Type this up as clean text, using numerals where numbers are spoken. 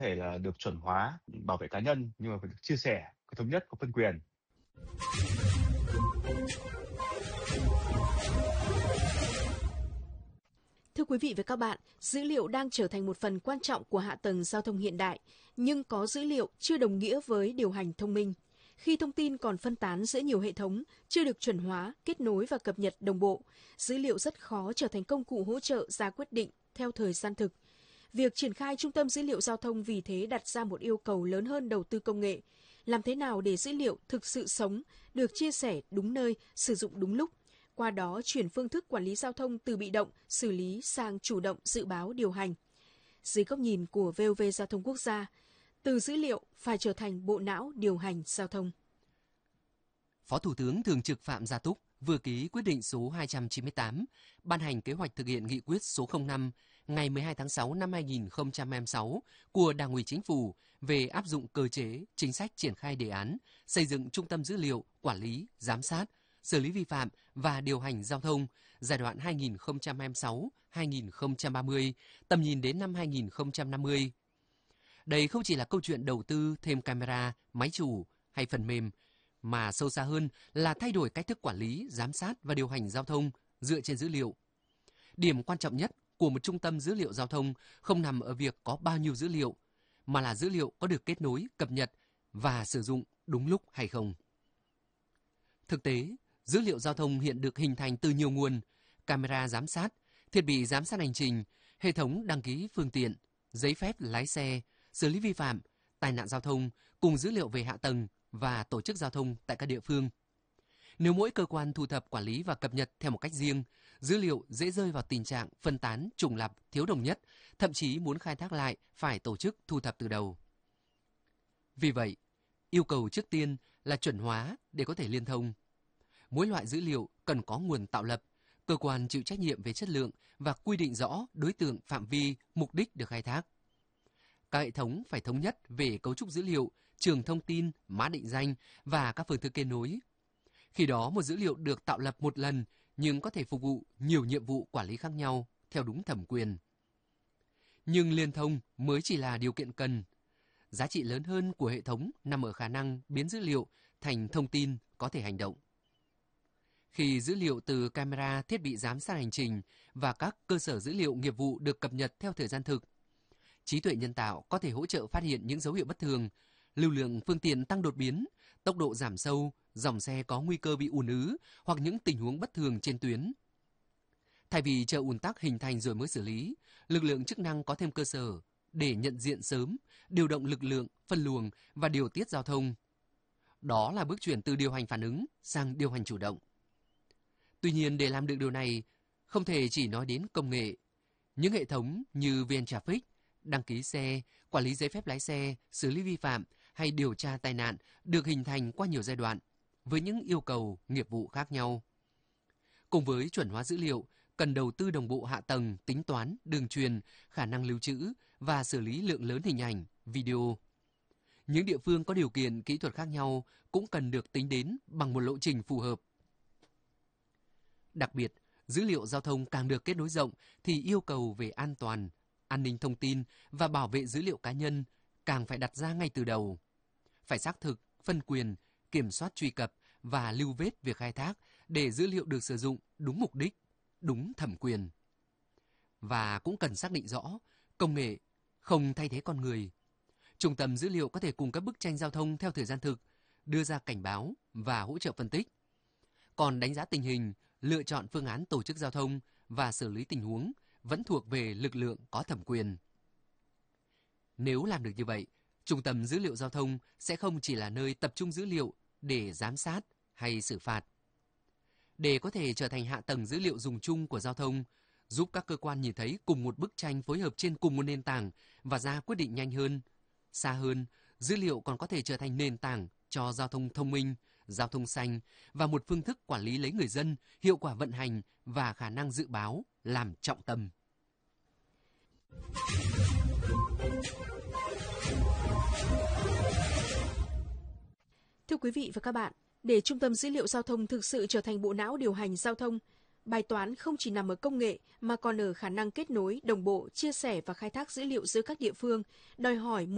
thể là được chuẩn hóa, bảo vệ cá nhân nhưng mà phải được chia sẻ, có thống nhất, có phân quyền. Thưa quý vị và các bạn, dữ liệu đang trở thành một phần quan trọng của hạ tầng giao thông hiện đại, nhưng có dữ liệu chưa đồng nghĩa với điều hành thông minh. Khi thông tin còn phân tán giữa nhiều hệ thống, chưa được chuẩn hóa, kết nối và cập nhật đồng bộ, dữ liệu rất khó trở thành công cụ hỗ trợ ra quyết định theo thời gian thực. Việc triển khai trung tâm dữ liệu giao thông vì thế đặt ra một yêu cầu lớn hơn đầu tư công nghệ. Làm thế nào để dữ liệu thực sự sống, được chia sẻ đúng nơi, sử dụng đúng lúc, qua đó chuyển phương thức quản lý giao thông từ bị động, xử lý sang chủ động dự báo điều hành. Dưới góc nhìn của VOV Giao thông Quốc gia, từ dữ liệu phải trở thành bộ não điều hành giao thông. Phó Thủ tướng Thường trực Phạm Gia Túc vừa ký quyết định số 298, ban hành kế hoạch thực hiện nghị quyết số 05 ngày 12 tháng 6 năm 2026 của Đảng ủy Chính phủ về áp dụng cơ chế, chính sách triển khai đề án xây dựng trung tâm dữ liệu, quản lý, giám sát, xử lý vi phạm và điều hành giao thông giai đoạn 2026-2030, tầm nhìn đến năm 2050. Đây không chỉ là câu chuyện đầu tư thêm camera, máy chủ hay phần mềm, mà sâu xa hơn là thay đổi cách thức quản lý, giám sát và điều hành giao thông dựa trên dữ liệu. Điểm quan trọng nhất của một trung tâm dữ liệu giao thông không nằm ở việc có bao nhiêu dữ liệu, mà là dữ liệu có được kết nối, cập nhật và sử dụng đúng lúc hay không. Thực tế, dữ liệu giao thông hiện được hình thành từ nhiều nguồn: camera giám sát, thiết bị giám sát hành trình, hệ thống đăng ký phương tiện, giấy phép lái xe, xử lý vi phạm, tai nạn giao thông, cùng dữ liệu về hạ tầng và tổ chức giao thông tại các địa phương. Nếu mỗi cơ quan thu thập, quản lý và cập nhật theo một cách riêng, dữ liệu dễ rơi vào tình trạng phân tán, trùng lặp, thiếu đồng nhất, thậm chí muốn khai thác lại phải tổ chức thu thập từ đầu. Vì vậy, yêu cầu trước tiên là chuẩn hóa để có thể liên thông. Mỗi loại dữ liệu cần có nguồn tạo lập, cơ quan chịu trách nhiệm về chất lượng và quy định rõ đối tượng, phạm vi, mục đích được khai thác. Các hệ thống phải thống nhất về cấu trúc dữ liệu, trường thông tin, mã định danh và các phương thức kết nối. Khi đó, một dữ liệu được tạo lập một lần nhưng có thể phục vụ nhiều nhiệm vụ quản lý khác nhau theo đúng thẩm quyền. Nhưng liên thông mới chỉ là điều kiện cần. Giá trị lớn hơn của hệ thống nằm ở khả năng biến dữ liệu thành thông tin có thể hành động. Khi dữ liệu từ camera, thiết bị giám sát hành trình và các cơ sở dữ liệu nghiệp vụ được cập nhật theo thời gian thực, trí tuệ nhân tạo có thể hỗ trợ phát hiện những dấu hiệu bất thường, lưu lượng phương tiện tăng đột biến, tốc độ giảm sâu, dòng xe có nguy cơ bị ùn ứ hoặc những tình huống bất thường trên tuyến. Thay vì chờ ùn tắc hình thành rồi mới xử lý, lực lượng chức năng có thêm cơ sở để nhận diện sớm, điều động lực lượng, phân luồng và điều tiết giao thông. Đó là bước chuyển từ điều hành phản ứng sang điều hành chủ động. Tuy nhiên, để làm được điều này, không thể chỉ nói đến công nghệ. Những hệ thống như VnTraffic, đăng ký xe, quản lý giấy phép lái xe, xử lý vi phạm hay điều tra tai nạn được hình thành qua nhiều giai đoạn, với những yêu cầu nghiệp vụ khác nhau. Cùng với chuẩn hóa dữ liệu, cần đầu tư đồng bộ hạ tầng, tính toán, đường truyền, khả năng lưu trữ và xử lý lượng lớn hình ảnh, video. Những địa phương có điều kiện kỹ thuật khác nhau cũng cần được tính đến bằng một lộ trình phù hợp. Đặc biệt, dữ liệu giao thông càng được kết nối rộng thì yêu cầu về an toàn, an ninh thông tin và bảo vệ dữ liệu cá nhân càng phải đặt ra ngay từ đầu. Phải xác thực, phân quyền, kiểm soát truy cập và lưu vết việc khai thác để dữ liệu được sử dụng đúng mục đích, đúng thẩm quyền. Và cũng cần xác định rõ, công nghệ không thay thế con người. Trung tâm dữ liệu có thể cung cấp bức tranh giao thông theo thời gian thực, đưa ra cảnh báo và hỗ trợ phân tích. Còn đánh giá tình hình, lựa chọn phương án tổ chức giao thông và xử lý tình huống vẫn thuộc về lực lượng có thẩm quyền. Nếu làm được như vậy, Trung tâm dữ liệu giao thông sẽ không chỉ là nơi tập trung dữ liệu để giám sát hay xử phạt. Để có thể trở thành hạ tầng dữ liệu dùng chung của giao thông, giúp các cơ quan nhìn thấy cùng một bức tranh phối hợp trên cùng một nền tảng và ra quyết định nhanh hơn. Xa hơn, dữ liệu còn có thể trở thành nền tảng cho giao thông thông minh, giao thông xanh và một phương thức quản lý lấy người dân, hiệu quả vận hành và khả năng dự báo làm trọng tâm. Thưa quý vị và các bạn, để trung tâm dữ liệu giao thông thực sự trở thành bộ não điều hành giao thông, bài toán không chỉ nằm ở công nghệ mà còn ở khả năng kết nối, đồng bộ, chia sẻ và khai thác dữ liệu giữa các địa phương, đòi hỏi